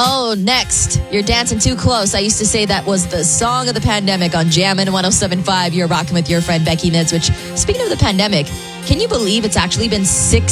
Oh, next. You're dancing too close. I used to say that was the song of the pandemic on Jammin' 107.5. You're rocking with your friend Becky Nitz, which, speaking of the pandemic, can you believe it's actually been 6